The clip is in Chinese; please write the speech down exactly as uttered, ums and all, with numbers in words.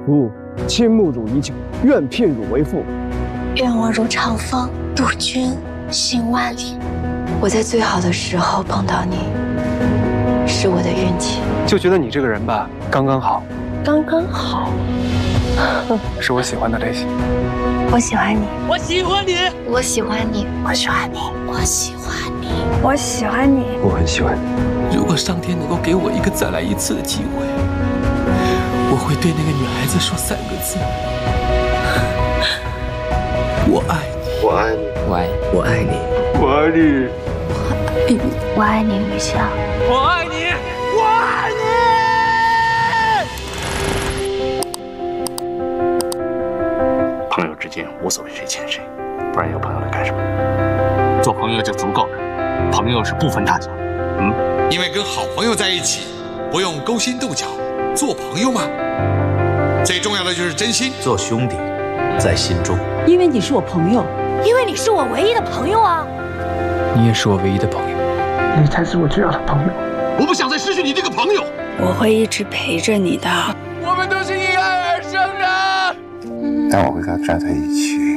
吾倾慕汝已久，愿聘汝为妇。 愿我如长风，度君行万里。 我在最好的时候碰到你，是我的运气。 就觉得你这个人吧，刚刚好， 刚刚好， 是我喜欢的类型。 我喜欢你， 我喜欢你， 我喜欢你， 我喜欢你， 我喜欢你， 我喜欢你， 我很喜欢你。 如果上天能够给我一个再来一次的机会，我会对那个女孩子说三个字：我爱你， 我爱你， 我爱我爱你， 我爱你， 我爱你，雨翔， 我爱你，我爱你。 朋友之间无所谓谁欠谁，不然有朋友来干什么？做朋友就足够了，朋友是不分大小。嗯， 因为跟好朋友在一起，不用勾心斗角，做朋友嘛。最重要的就是真心， 做兄弟，在心中。 因为你是我朋友， 因为你是我唯一的朋友啊！ 你也是我唯一的朋友， 你才是我最好的朋友。 我不想再失去你这个朋友。 我会一直陪着你的。 我们都是因爱而生的。 但我会跟他站在一起。